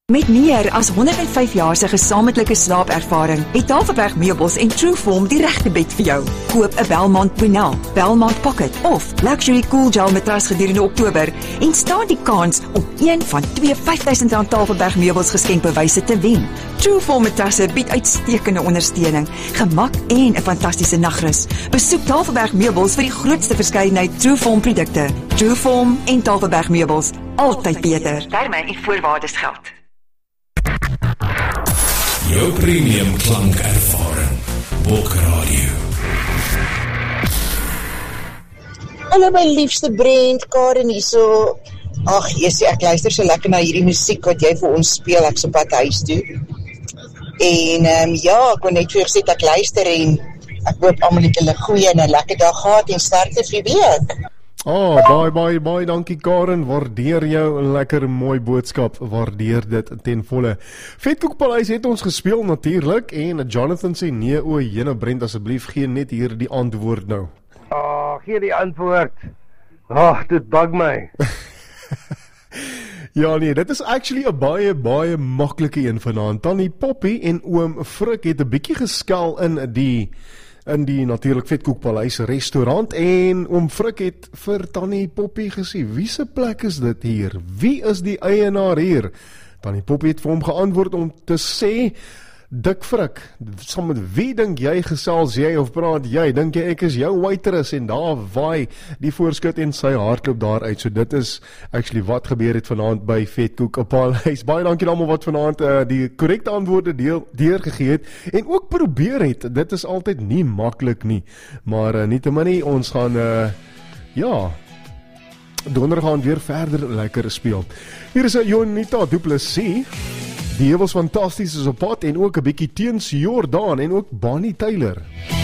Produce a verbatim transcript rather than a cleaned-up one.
Met meer as honderd en vyf jaar se gesamentlike slaapervaring, het Tafelberg Meubels en Trueform die regte bed vir jou. Koop 'n Belmont Brunel, Belmont Pocket of Luxury Cool Gel matras gedurende Oktober en staan die kans om een van twee vyf duisend rand Tafelberg Meubels geskenkbewyse te wen. Trueform matrasse bied uitstekende ondersteuning, gemak en 'n fantastiese nagrus. Besoek Tafelberg Meubels vir die grootste verskeidenheid Trueform produkte. Trueform en Tafelberg Meubels, altyd beter. Terme en voorwaardes geld. Jou premium klankervaring. Bok Radio. Hallo my liefste Brent, Karen hier so. Ag, Jesusie, ek luister so lekker na hierdie musiek wat jy vir ons speel, ek so pad huis toe. En um, ja, ek wil net vir jou sê ek luister en ek hoop almal het 'n goeie en 'n lekker dag gehad en sterkte vir die week. Oh, baie, baie, baie dankie Karen, waardeer jou lekker mooi boodskap, waardeer dit ten volle. Vetkoekpaleis het ons gespeel natuurlijk, en Jonathan sê, nee o, jene Brent, asseblief, gee net hier die antwoord nou. Oh, gee die antwoord. Oh, dit bug my. Ja nee, dit is actually 'n baie, baie maklike een vanaand. Tannie Poppy en oom Frik het 'n bietjie geskel in die... in die natuurlik Vetkoekpaleis restaurant en oom Frik het vir Tannie Poppy gesê, wie se plek is dit hier? Wie is die eienaar hier? Tannie Poppy het vir hom geantwoord om te sê, Dik Frik, saam met wie dink jy gesels jy of praat jy? Dink jy ek is jou waitress? En daar waai die voorskut en sy hardloop daar uit. So dit is actually wat gebeur het vanaand by Vetkoekpaleis. Baie dankie almal wat vanaand uh, die korrekte antwoorde deel, deurgegee het en ook probeer het. Dit is altyd nie maklik nie. Maar uh, nietemin, ons gaan uh, ja, donder gaan weer verder lekker speel. Hier is 'n Jonita Du Plessis. Die heuwels fantasties is op pad en ook 'n bietjie teens Jordaan en ook Bonnie Tyler.